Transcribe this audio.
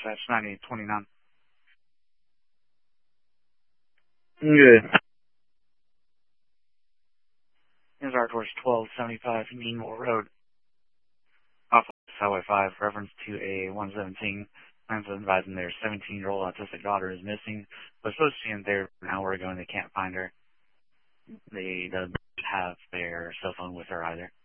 Wasatch 9029. Good. This is our course 1275 Neenville Road, off of Highway 5, reference to a 117. Plans advising their 17-year-old autistic daughter is missing. Was supposed to be in there an hour ago and they can't find her. They don't have their cell phone with her either.